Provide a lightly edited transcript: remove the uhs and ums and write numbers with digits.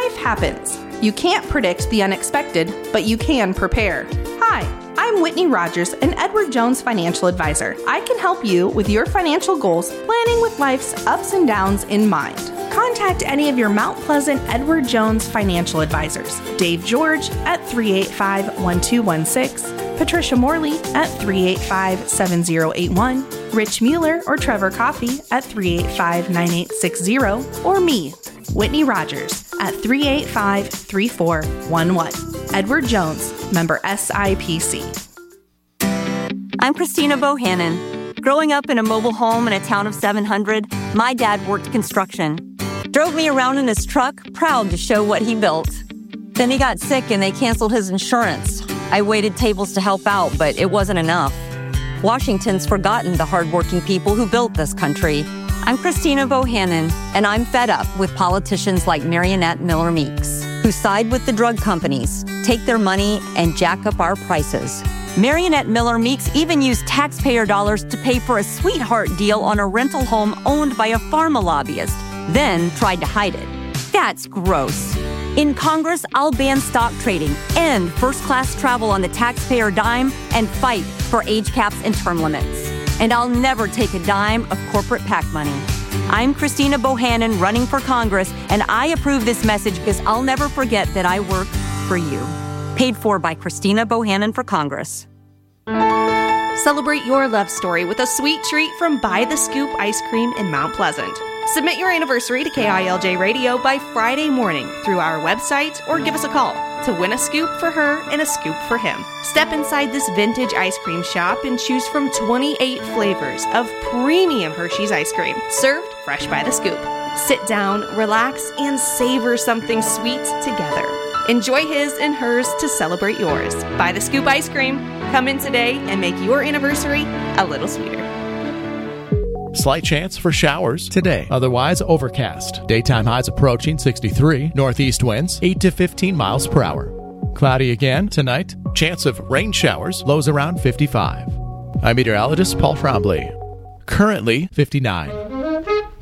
Life happens. You can't predict the unexpected, but you can prepare. Hi, I'm Whitney Rogers, an Edward Jones financial advisor. I can help you with your financial goals, planning with life's ups and downs in mind. Contact any of your Mount Pleasant Edward Jones financial advisors. Dave George at 385-1216, Patricia Morley at 385-7081, Rich Mueller or Trevor Coffey at 385-9860, or me, Whitney Rogers, at 385-3411. Edward Jones, member SIPC. I'm Christina Bohannon. Growing up in a mobile home in a town of 700, my dad worked construction. Drove me around in his truck, proud to show what he built. Then he got sick and they canceled his insurance. I waited tables to help out, but it wasn't enough. Washington's forgotten the hardworking people who built this country. I'm Christina Bohannon, and I'm fed up with politicians like Marionette Miller Meeks, who side with the drug companies, take their money, and jack up our prices. Marionette Miller Meeks even used taxpayer dollars to pay for a sweetheart deal on a rental home owned by a pharma lobbyist, then tried to hide it. That's gross. In Congress, I'll ban stock trading, end first-class travel on the taxpayer dime, and fight for age caps and term limits. And I'll never take a dime of corporate PAC money. I'm Christina Bohannon running for Congress, and I approve this message because I'll never forget that I work for you. Paid for by Christina Bohannon for Congress. Celebrate your love story with a sweet treat from By the Scoop Ice Cream in Mount Pleasant. Submit your anniversary to KILJ Radio by Friday morning through our website or give us a call to win a scoop for her and a scoop for him. Step inside this vintage ice cream shop and choose from 28 flavors of premium Hershey's ice cream, served fresh by the scoop. Sit down, relax, and savor something sweet together. Enjoy his and hers to celebrate yours. By the Scoop Ice Cream. Come in today and make your anniversary a little sweeter. Slight chance for showers today. Otherwise overcast. Daytime highs approaching 63. Northeast winds 8 to 15 miles per hour. Cloudy again tonight. Chance of rain showers. Lows around 55. I'm meteorologist Paul Trombley. Currently 59.